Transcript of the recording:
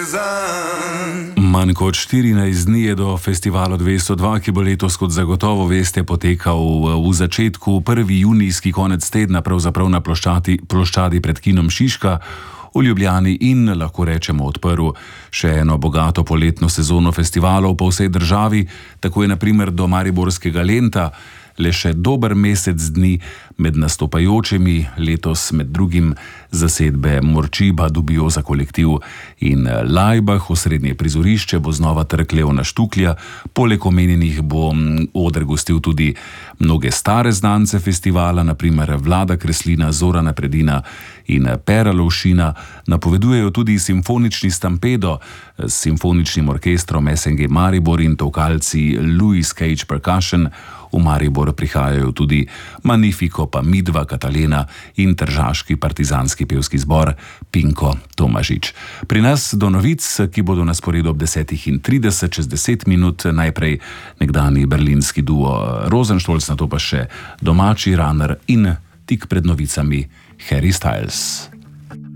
Manj kot 14 dni je do festivala 202, ki bo letos, kot zagotovo veste, potekal v začetku, 1. junijski konec tedna, pravzaprav na ploščadi pred kinom Šiška v Ljubljani in lahko rečemo odprl še eno bogato poletno sezono festivalov po vsej državi. Tako je na primer do mariborskega Lenta le še dober mesec dni med nastopajočimi, letos med drugim zasedbe Morčiba, Dubioza kolektiv in Laibach. Osrednje prizorišče bo znova Trg Leona Štuklja. Poleg omenjenih bo oder gostil tudi mnoge stare znance festivala, na primer Vlada Kreslina, Zorana Predina in Pera Lovšina. Napovedujejo tudi simfonični Stampedo s simfoničnim orkestrom SNG Maribor in tokalci Louis Cage Percussion. V Maribor prihajajo tudi Magnifico, pa Midva, Katalena in tržaški partizanski pevski zbor Pinko Tomažič. Pri nas do novic, ki bodo na sporedu ob 10:30, čez 10 minut, najprej nekdani berlinski duo Rosenstolz, nato pa še domači Runner in tik pred novicami Harry Styles.